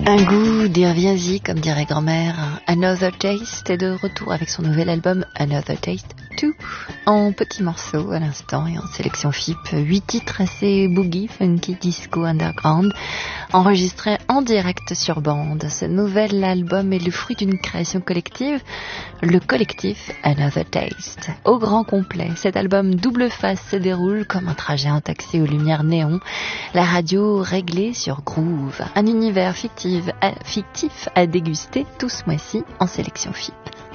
Un goût, dire viens-y, comme dirait grand-mère. Another Taste est de retour avec son nouvel album Another Taste 2, en petits morceaux à l'instant et en sélection FIP. 8 titres assez boogie, funky, disco, underground, enregistrés en direct sur bande. Ce nouvel album est le fruit d'une création collective, le collectif Another Taste. Au grand complet, cet album double face se déroule comme un trajet en taxi aux lumières néon, la radio réglée sur groove, un univers fictif à déguster tout ce mois-ci en sélection FIP.